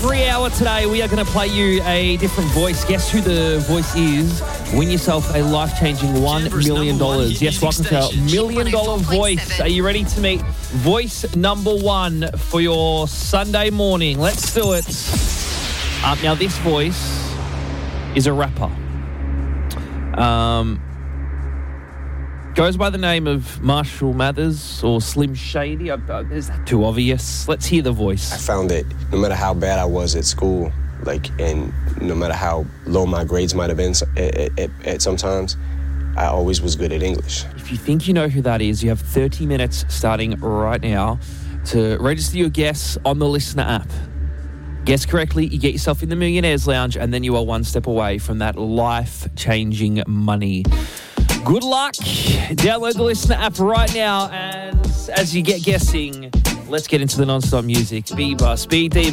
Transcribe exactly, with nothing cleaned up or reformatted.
Every hour today, we are going to play you a different voice. Guess who the voice is? Win yourself a life-changing one million dollars. Yes, welcome to our million dollar voice. Are you ready to meet voice number one for your Sunday morning? Let's do it. Um, now, this voice is a rapper. Um, goes by the name of Marshall Mathers or Slim Shady. Uh, is that too obvious? Let's hear the voice. I found that no matter how bad I was at school, like, and no matter how low my grades might have been at, at, at sometimes, I always was good at English. If you think you know who that is, you have thirty minutes starting right now to register your guess on the Listener app. Guess correctly, you get yourself in the Millionaires Lounge, and then you are one step away from that life-changing money. Good luck. Download the Listener app right now, and as you get guessing, let's get into the non-stop music. Bieber, Speed Demon.